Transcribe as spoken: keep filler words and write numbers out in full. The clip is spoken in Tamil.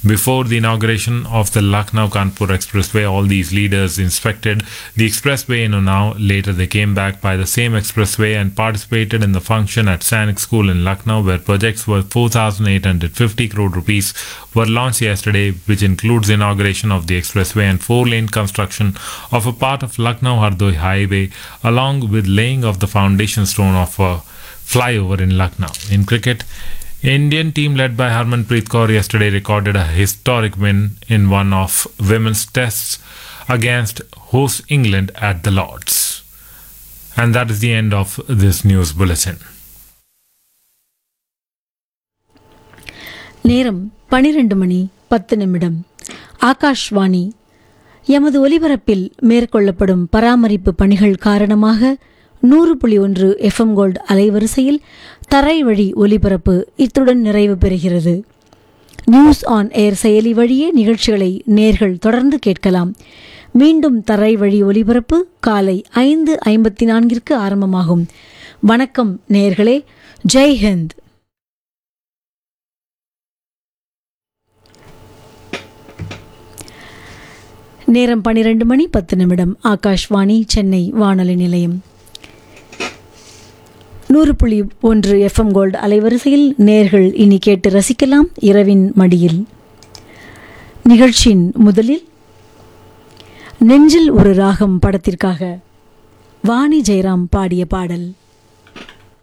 Before the inauguration of the Lucknow-Kanpur Expressway, all these leaders inspected the expressway in Unnao. Later, they came back by the same expressway and participated in the function at Sainik School in Lucknow, where projects worth four thousand eight hundred fifty crore rupees were launched yesterday, which includes inauguration of the expressway and four-lane construction of a part of Lucknow-Hardoi Highway, along with laying of the foundation stone of a flyover in Lucknow. In cricket, Indian team led by Harmanpreet Kaur yesterday recorded a historic win in one of women's tests against host England at the Lords. And that is the end of this news bulletin. நேரம் பனிரெண்டு மணி பத்து நிமிடம். ஆகாஷ்வாணி. எமது ஒலிபரப்பில் மேற்கொள்ளப்படும் பராமரிப்பு பணிகள் காரணமாக நூறு புள்ளி ஒன்று எஃப்எம் கோல்டு அலைவரிசையில் தரை வழி ஒலிபரப்பு இத்துடன் நிறைவு பெறுகிறது. நியூஸ் ஆன் ஏர் செயலி வழியே நிகழ்ச்சிகளை நேர்கள் தொடர்ந்து கேட்கலாம். மீண்டும் தரை வழி ஒலிபரப்பு காலை ஐந்து ஐம்பத்தி நான்கிற்கு ஆரம்பமாகும். வணக்கம் நேர்களே. ஜெய் ஹிந்த். நேரம் பனிரெண்டு மணி பத்து நிமிடம். ஆகாஷ்வாணி சென்னை வானொலி நிலையம். நூறு புள்ளி ஒன்று எஃப்எம் கோல்டு அலைவரிசையில் நேர்கள் இனி கேட்டு ரசிக்கலாம் இரவின் மடியில். நிகழ்ச்சியின் முதலில் நெஞ்சில் ஒரு ராகம் படத்திற்காக வாணி ஜெயராம் பாடிய பாடல்.